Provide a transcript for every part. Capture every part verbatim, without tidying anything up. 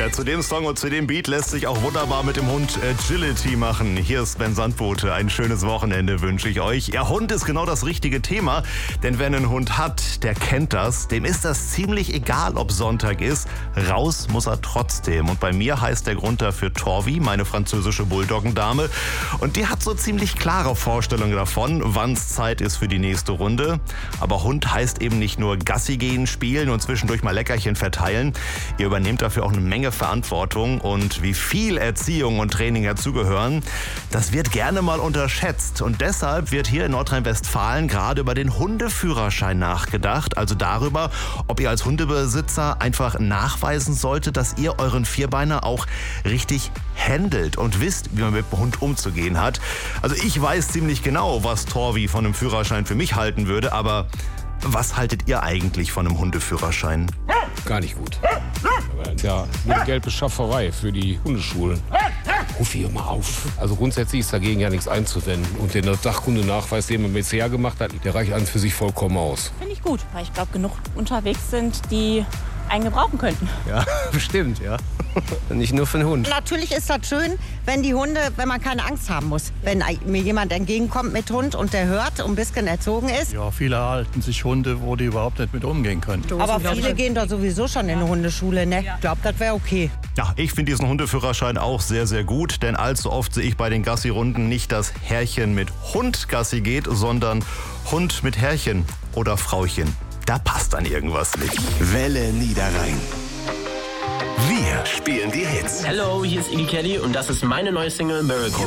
Ja, zu dem Song und zu dem Beat lässt sich auch wunderbar mit dem Hund Agility machen. Hier ist Ben Sandbote. Ein schönes Wochenende wünsche ich euch. Ja, Hund ist genau das richtige Thema, denn wer einen Hund hat, der kennt das. Dem ist das ziemlich egal, ob Sonntag ist. Raus muss er trotzdem. Und bei mir heißt der Grund dafür Torvi, meine französische Bulldoggendame. Und die hat so ziemlich klare Vorstellungen davon, wann es Zeit ist für die nächste Runde. Aber Hund heißt eben nicht nur Gassi gehen, spielen und zwischendurch mal Leckerchen verteilen. Ihr übernehmt dafür auch eine Menge Verantwortung, und wie viel Erziehung und Training dazugehören, das wird gerne mal unterschätzt. Und deshalb wird hier in Nordrhein-Westfalen gerade über den Hundeführerschein nachgedacht. Also darüber, ob ihr als Hundebesitzer einfach nachweisen solltet, dass ihr euren Vierbeiner auch richtig handelt und wisst, wie man mit dem Hund umzugehen hat. Also ich weiß ziemlich genau, was Torvi von einem Führerschein für mich halten würde, aber was haltet ihr eigentlich von einem Hundeführerschein? Gar nicht gut. Ja, nur gelbe Schafferei für die Hundeschulen. Ruf hier mal auf. Also grundsätzlich ist dagegen ja nichts einzuwenden. Und der Sachkundenachweis, den man bisher gemacht hat, der reicht an für sich vollkommen aus. Finde ich gut, weil ich glaube, genug unterwegs sind, die einen gebrauchen könnten. Ja, bestimmt, ja. Nicht nur für den Hund. Natürlich ist das schön, wenn die Hunde, wenn man keine Angst haben muss. Wenn mir jemand entgegenkommt mit Hund und der hört und ein bisschen erzogen ist. Ja, viele halten sich Hunde, wo die überhaupt nicht mit umgehen können. Aber viele gehen doch sowieso schon in eine Hundeschule, ne? Ich glaube, das wäre okay. Ja, ich finde diesen Hundeführerschein auch sehr, sehr gut, denn allzu oft sehe ich bei den Gassi-Runden nicht, dass Herrchen mit Hund Gassi geht, sondern Hund mit Herrchen oder Frauchen. Da passt dann irgendwas nicht. Welle Niederrhein. Wir spielen die Hits. Hello, hier ist Iggy Kelly und das ist meine neue Single Miracle.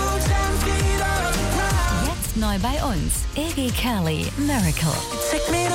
Jetzt neu bei uns, Iggy Kelly, Miracle.